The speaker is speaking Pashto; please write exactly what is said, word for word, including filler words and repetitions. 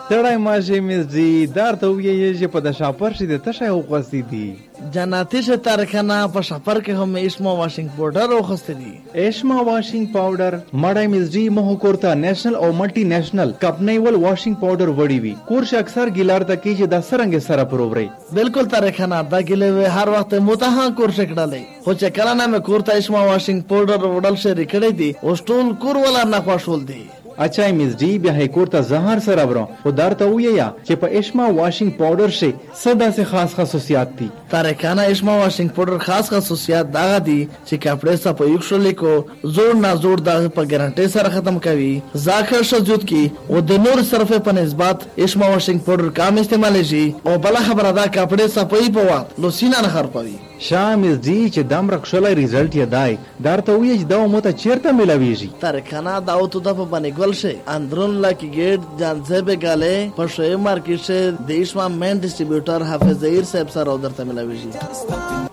ستړی ماشي مزدي دار ته ویې چې په د شاپر شي د تشه وغوستې دي جناتي شه تارکنه په شاپر کې هم اسما واشنګ پاوډر وغوستې دي اسما واشنګ پاوډر مړی مزدي مه کورته نېشنل او ملټي نېشنل کمپنۍ ول واشنګ پاوډر وړي وي کورش اکثر ګیلار ته کې چې د سرنګ سره پرووري بالکل تارکنه دا ګلې هر وخت متها کورش کړلې خو چې کله نه مې کورته اسما واشنګ پاوډر وړل شری کړې دي او ټول کور ولا نه خوشول دي اچھا مزدی بیا هیکور ته زهر سره برو خو درته ویا چې په اشما واشنګ پاوډر شي صدا سے خاص خصوصیات دي تارکانه اشما واشنګ پاوډر خاص خصوصیات دا دي چې کپڑے سره په یو شلې کو زور نه زور دا په ګارانټي سره ختم کوي ځاخر شجود کی او د نور صرفه په نسبت اشما واشنګ پاوډر کم استعمال شي او بل خبره دا کپڑے صفای په وخت لوسینا نه خرپوي شامل دی چې دم رخصلای ریزلټ یې دای درته وی چې دا مو ته چیرته ملاویږي تارکانه دا او ته په باندې ګل شي اندرون لکی گیټ جانزه به گاله په شوی مارکیټ شه د اسما مین ډیسټریبیوټر حافظ زهیر صاحب سره درته ملاویږي